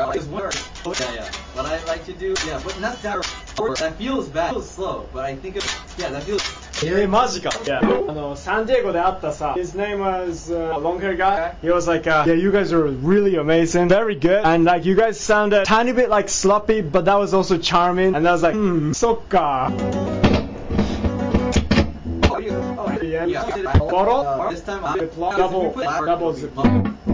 Because yeah. What I like to do, yeah, but not that. That feels bad. It feels slow, but I think that feels. マジか。Yeah. サンディエゴで会ったさ、his name was a long hair guy. He was like, yeah, you guys are really amazing, very good, and like you guys sounded a tiny bit like sloppy, but that was also charming. And I was like, そっか。 Yeah. Bottle. This time double zip.